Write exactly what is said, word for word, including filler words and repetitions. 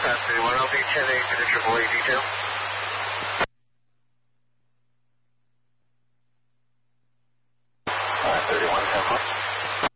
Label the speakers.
Speaker 1: Passenger one L D ten eight to the triple A detail.